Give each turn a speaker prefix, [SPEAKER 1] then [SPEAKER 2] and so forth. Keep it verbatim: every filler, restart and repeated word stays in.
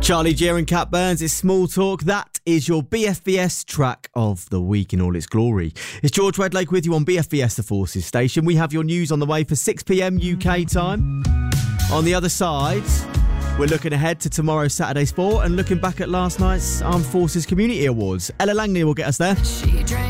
[SPEAKER 1] Charlie Gear and Cat Burns, it's Small Talk. That is your B F B S track of the week in all its glory. It's George Redlake with you on B F B S The Forces station. We have your news on the way for six p.m. U K time. On the other side, we're looking ahead to tomorrow's Saturday Sport and looking back at last night's Armed Forces Community Awards. Ella Langley will get us there.
[SPEAKER 2] She drank